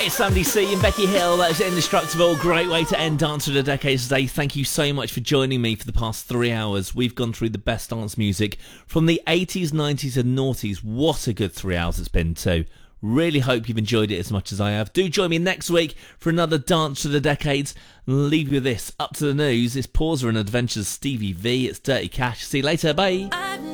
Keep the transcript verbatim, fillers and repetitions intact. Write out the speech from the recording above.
It's Sandy C and Becky Hill. That is Indestructible. Great way to end Dance of the Decade today. Thank you so much for joining me for the past three hours. We've gone through the best dance music from the eighties, nineties and noughties. What a good three hours it's been too. Really hope you've enjoyed it as much as I have. Do join me next week for another Dance of the Decades. And leave you with this. Up to the news. It's Pauser and Adventures Stevie V. It's Dirty Cash. See you later. Bye.